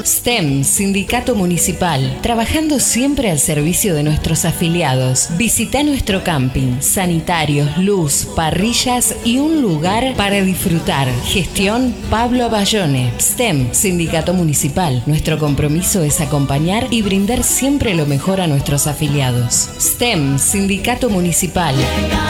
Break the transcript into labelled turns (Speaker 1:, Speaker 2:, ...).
Speaker 1: STEM, Sindicato Municipal, trabajando siempre al servicio de nuestros afiliados. Visita nuestro camping, sanitarios, luz, parrillas y un lugar para disfrutar. Gestión Pablo Bayone. STEM, Sindicato Municipal. Nuestro compromiso es acompañar y brindar siempre lo mejor a nuestros afiliados. STEM, Sindicato Municipal.